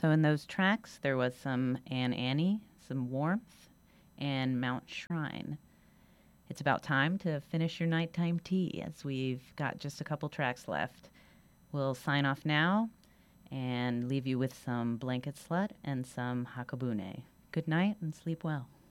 So in those tracks, there was some Anne Annie, some Warmth, and Mount Shrine. It's about time to finish your nighttime tea as we've got just a couple tracks left. We'll sign off now and leave you with some Blanket Slut and some Hakabune. Good night and sleep well.